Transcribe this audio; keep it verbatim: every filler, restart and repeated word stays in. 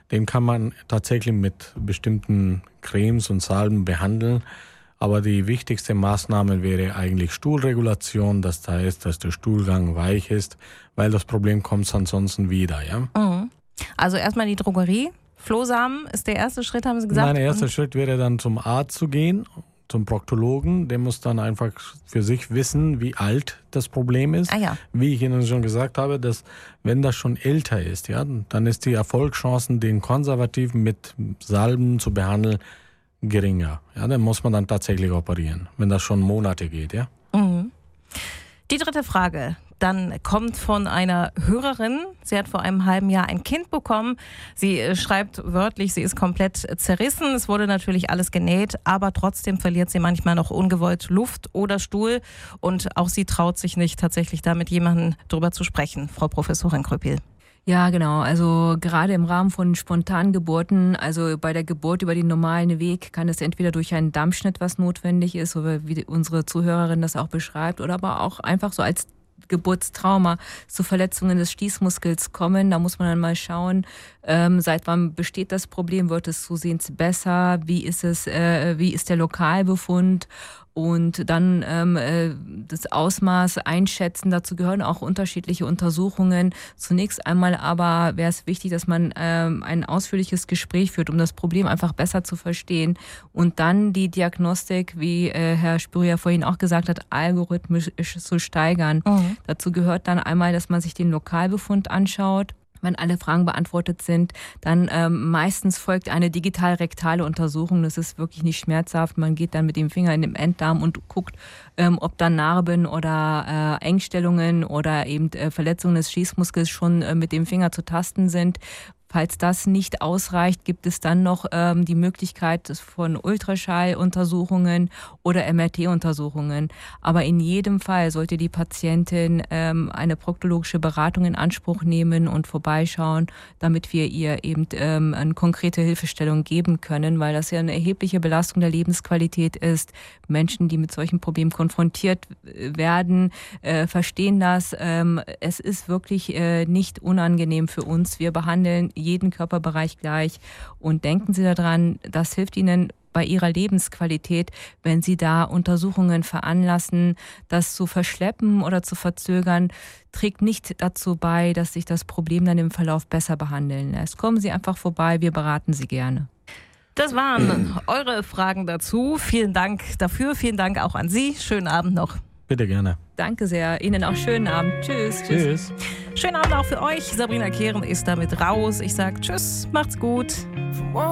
Den kann man tatsächlich mit bestimmten Cremes und Salben behandeln. Aber die wichtigste Maßnahme wäre eigentlich Stuhlregulation. Das heißt, dass der Stuhlgang weich ist, weil das Problem kommt ansonsten wieder. Ja? Mhm. Also erstmal die Drogerie. Flohsamen ist der erste Schritt, haben Sie gesagt? Mein erster Schritt wäre dann zum Arzt zu gehen, zum Proktologen. Der muss dann einfach für sich wissen, wie alt das Problem ist. Ah ja. Wie ich Ihnen schon gesagt habe, dass wenn das schon älter ist, ja, dann ist die Erfolgschancen, den Konservativen mit Salben zu behandeln, geringer. Ja, dann muss man dann tatsächlich operieren, wenn das schon Monate geht. Ja. Mhm. Die dritte Frage dann kommt von einer Hörerin. Sie hat vor einem halben Jahr ein Kind bekommen. Sie schreibt wörtlich, sie ist komplett zerrissen. Es wurde natürlich alles genäht, aber trotzdem verliert sie manchmal noch ungewollt Luft oder Stuhl. Und auch sie traut sich nicht, tatsächlich da mit jemandem drüber zu sprechen, Frau Professorin Kröpel. Ja, genau. Also gerade im Rahmen von Spontangeburten, also bei der Geburt über den normalen Weg, kann es entweder durch einen Dammschnitt, was notwendig ist, oder wie unsere Zuhörerin das auch beschreibt, oder aber auch einfach so als Geburtstrauma zu Verletzungen des Stießmuskels kommen. Da muss man dann mal schauen, ähm, seit wann besteht das Problem, wird es zusehends besser, wie ist es, äh, wie ist der Lokalbefund und dann ähm, äh, das Ausmaß einschätzen. Dazu gehören auch unterschiedliche Untersuchungen. Zunächst einmal aber wäre es wichtig, dass man ähm, ein ausführliches Gespräch führt, um das Problem einfach besser zu verstehen und dann die Diagnostik, wie äh, Herr Spürrier vorhin auch gesagt hat, algorithmisch zu steigern. Mhm. Dazu gehört dann einmal, dass man sich den Lokalbefund anschaut. Wenn alle Fragen beantwortet sind, dann ähm, meistens folgt eine digital-rektale Untersuchung. Das ist wirklich nicht schmerzhaft. Man geht dann mit dem Finger in den Enddarm und guckt, ähm, ob da Narben oder äh, Engstellungen oder eben äh, Verletzungen des Schießmuskels schon äh, mit dem Finger zu tasten sind. Falls das nicht ausreicht, gibt es dann noch ähm, die Möglichkeit von Ultraschalluntersuchungen oder M R T-Untersuchungen. Aber in jedem Fall sollte die Patientin ähm, eine proktologische Beratung in Anspruch nehmen und vorbeischauen, damit wir ihr eben ähm, eine konkrete Hilfestellung geben können, weil das ja eine erhebliche Belastung der Lebensqualität ist. Menschen, die mit solchen Problemen konfrontiert werden, äh, verstehen das. Ähm, es ist wirklich äh, nicht unangenehm für uns. Wir behandeln jeden Körperbereich gleich und denken Sie daran, das hilft Ihnen bei Ihrer Lebensqualität, wenn Sie da Untersuchungen veranlassen. Das zu verschleppen oder zu verzögern, trägt nicht dazu bei, dass sich das Problem dann im Verlauf besser behandeln lässt. Kommen Sie einfach vorbei, wir beraten Sie gerne. Das waren eure Fragen dazu. Vielen Dank dafür, vielen Dank auch an Sie. Schönen Abend noch. Bitte gerne. Danke sehr. Ihnen auch schönen Abend. Tschüss. Tschüss. Schönen Abend auch für euch. Sabrina Kehren ist damit raus. Ich sage Tschüss, macht's gut.